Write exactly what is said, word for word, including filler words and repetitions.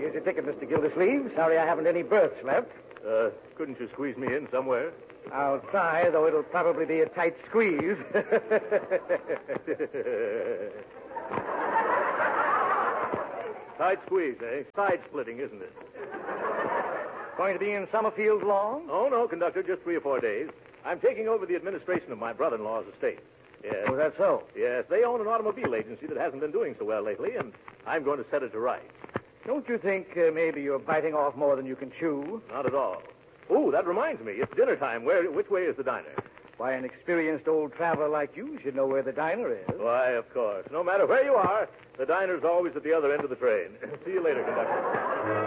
Here's your ticket, Mister Gildersleeve. Sorry I haven't any berths left. Uh, couldn't you squeeze me in somewhere? I'll try, though it'll probably be a tight squeeze. Tight squeeze, eh? Side splitting, isn't it? Going to be in Summerfield long? Oh, no, conductor, just three or four days. I'm taking over the administration of my brother-in-law's estate. Yes. Oh, that's so? Yes, they own an automobile agency that hasn't been doing so well lately, and I'm going to set it to rights. Don't you think uh, maybe you're biting off more than you can chew? Not at all. Oh, that reminds me. It's dinner time. Where, which way is the diner? Why, an experienced old traveler like you should know where the diner is. Why, of course. No matter where you are, the diner's always at the other end of the train. See you later, conductor.